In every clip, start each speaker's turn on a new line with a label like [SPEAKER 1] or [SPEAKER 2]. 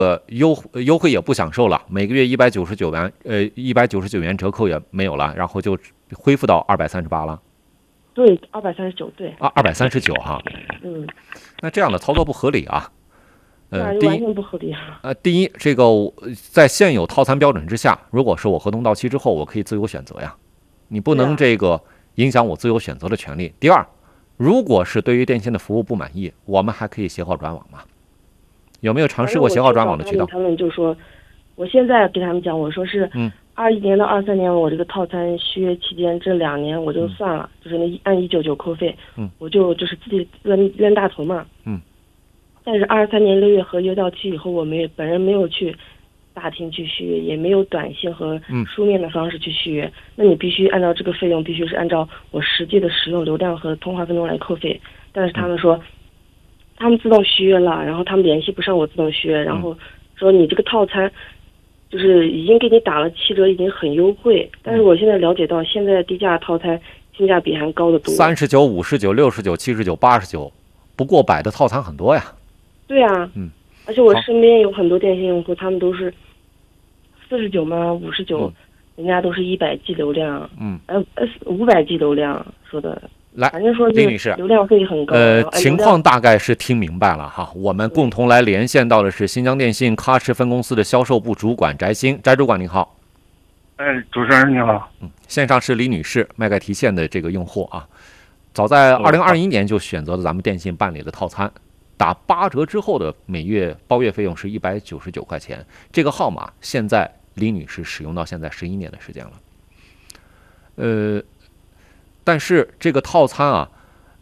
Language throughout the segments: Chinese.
[SPEAKER 1] 优惠也不享受了，每个月199元，199元折扣也没有了，然后就恢复到238了。
[SPEAKER 2] 对，239，对。
[SPEAKER 1] 啊，239哈。那这样的操作不合理啊。
[SPEAKER 2] 第一完全不合理啊。
[SPEAKER 1] 第一，这个在现有套餐标准之下，如果是我合同到期之后，我可以自由选择呀，你不能这个影响我自由选择的权利。第二，如果是对于电信的服务不满意，我们还可以携号转网嘛？有没有尝试过携号转网的渠道？
[SPEAKER 2] 他们就说，我现在给他们讲，我说是21年到23年我这个套餐续约期间这2年我就算了，就是按199扣费，我就是自己冤大头嘛。但是23年6月合约到期以后，我本人没有去大厅去续约，也没有短信和书面的方式去续约。那你必须按照这个费用，必须是按照我实际的使用流量和通话分钟来扣费。但是他们说，他们自动续约了，然后他们联系不上我自动续约，然后说你这个套餐就是已经给你打了7折，已经很优惠。但是我现在了解到，现在低价套餐性价比还高得多
[SPEAKER 1] ，39、59、69、79、89，不过100的套餐很多呀。
[SPEAKER 2] 对啊，而且我身边有很多电信用户，他们都是49嘛，59，人家都是100G 流量，500G 流量，说的。
[SPEAKER 1] 来，
[SPEAKER 2] 反正说
[SPEAKER 1] 李女士，
[SPEAKER 2] 流量费很高。
[SPEAKER 1] 情况大概是听明白了哈。我们共同来连线到的是新疆电信喀什分公司的销售部主管翟鑫，翟主管您好。
[SPEAKER 3] 主持人你好。
[SPEAKER 1] 线上是李女士，麦盖提现的这个用户啊，早在2021年就选择了咱们电信办理的套餐，打8折之后的每月包月费用是199块钱。这个号码现在李女士使用到现在11年的时间了。但是这个套餐啊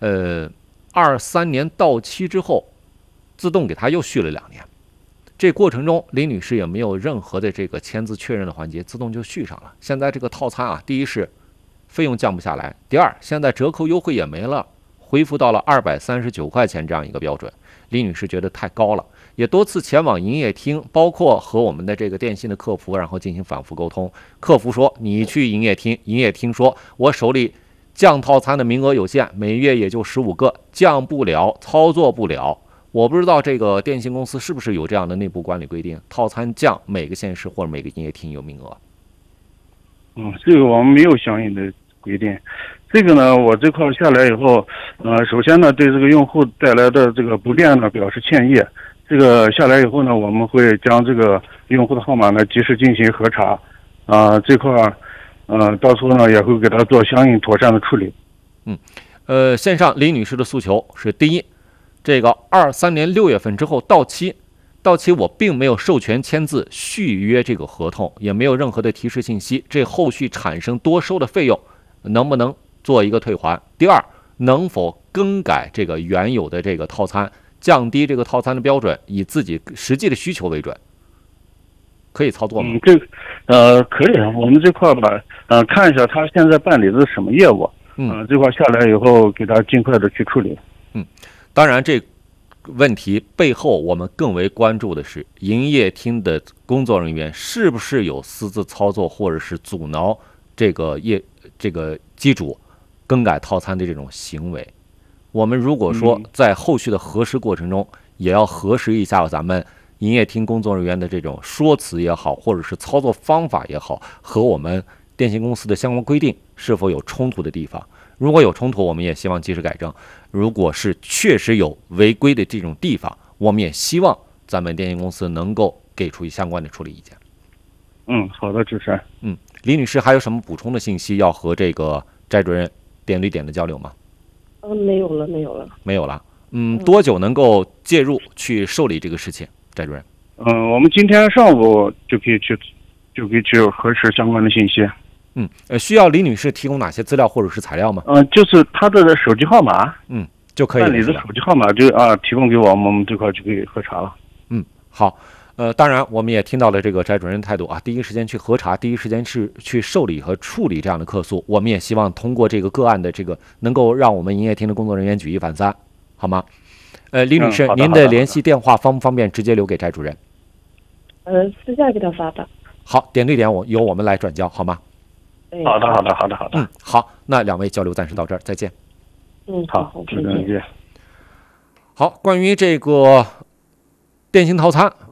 [SPEAKER 1] ，23年到期之后，自动给他又续了2年。这过程中，李女士也没有任何的这个签字确认的环节，自动就续上了。现在这个套餐啊，第一是费用降不下来，第二现在折扣优惠也没了，恢复到了239块钱这样一个标准。李女士觉得太高了，也多次前往营业厅，包括和我们的这个电信的客服，然后进行反复沟通。客服说你去营业厅，营业厅说我手里降套餐的名额有限，每月也就15个，降不了，操作不了。我不知道这个电信公司是不是有这样的内部管理规定，套餐降每个县市或者每个营业厅有名额。
[SPEAKER 3] 这个我们没有相应的规定。这个呢，我这块下来以后，首先呢，对这个用户带来的这个不便呢表示歉意。这个下来以后呢，我们会将这个用户的号码呢及时进行核查，这块到时候呢也会给他做相应妥善的处理。
[SPEAKER 1] 线上李女士的诉求是：第一，这个23年6月份之后到期我并没有授权签字续约这个合同，也没有任何的提示信息，这后续产生多收的费用能不能做一个退还？第二，能否更改这个原有的这个套餐，降低这个套餐的标准，以自己实际的需求为准？可以操作吗？
[SPEAKER 3] 可以啊，我们这块吧，看一下他现在办理的是什么业务，这块下来以后给他尽快的去处理。
[SPEAKER 1] 当然这问题背后我们更为关注的是营业厅的工作人员是不是有私自操作或者是阻挠这个机主更改套餐的这种行为。我们如果说在后续的核实过程中，也要核实一下咱们营业厅工作人员的这种说辞也好，或者是操作方法也好，和我们电信公司的相关规定是否有冲突的地方。如果有冲突，我们也希望及时改正；如果是确实有违规的这种地方，我们也希望咱们电信公司能够给出相关的处理意见。
[SPEAKER 3] 好的，主持人。
[SPEAKER 1] 李女士还有什么补充的信息要和这个翟主任点对点的交流吗？
[SPEAKER 2] 没有了。
[SPEAKER 1] 多久能够介入去受理这个事情，翟主任？
[SPEAKER 3] 我们今天上午就可以去核实相关的信息。
[SPEAKER 1] 需要李女士提供哪些资料或者是材料吗？
[SPEAKER 3] 就是她的手机号码，
[SPEAKER 1] 就可以了。
[SPEAKER 3] 办理的手机号码就提供给我们这块就可以核查了。
[SPEAKER 1] 好。当然我们也听到了这个翟主任态度啊，第一时间去核查，第一时间是去受理和处理这样的客诉。我们也希望通过这个个案的这个，能够让我们营业厅的工作人员举一反三，好吗？李女士，您的联系电话方不方便直接留给翟主任？
[SPEAKER 2] 私下给他发的。
[SPEAKER 1] 好，点对点由我们来转交，好吗？
[SPEAKER 3] 好的。
[SPEAKER 1] 好，那2位交流暂时到这儿，再见。
[SPEAKER 3] 好，再见。
[SPEAKER 1] 好，关于这个电信套餐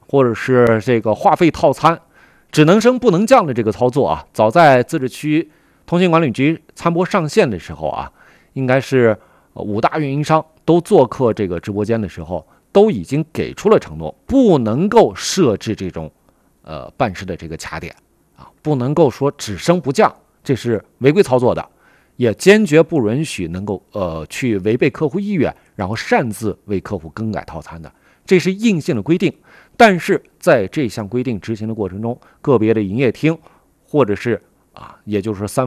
[SPEAKER 1] 或者是这个话费套餐只能升不能降的这个操作啊，早在自治区通信管理局参拨上线的时候啊，应该是5大运营商都做客这个直播间的时候，都已经给出了承诺，不能够设置这种办事的这个卡点啊，不能够说只升不降，这是违规操作的，也坚决不允许能够去违背客户意愿，然后擅自为客户更改套餐的，这是硬性的规定。但是在这项规定执行的过程中，个别的营业厅或者是也就是说